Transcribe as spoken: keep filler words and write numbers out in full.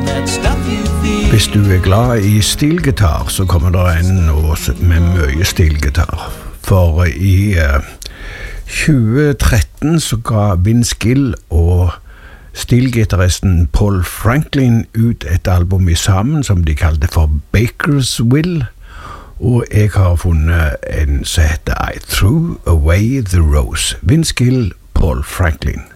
Hvis du er glad i stilgitar, så kommer det en også med mye stilgitar. For i uh, tjue tretten så ga Vince Gill og stilgitaristen Paul Franklin ut et album i sammen som de kalte for Bakersville. Og jeg har funnet en som heter I Threw Away the Rose. Vince Gill, Paul Franklin.